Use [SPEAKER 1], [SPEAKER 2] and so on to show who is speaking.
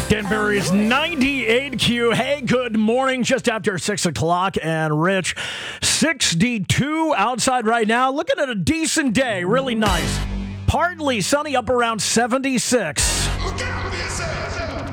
[SPEAKER 1] Danbury's 98 Q. Hey, good morning. Just after 6 o'clock. And Rich, 62 outside right now. Looking at a decent day. Really nice. Partly sunny, up around 76.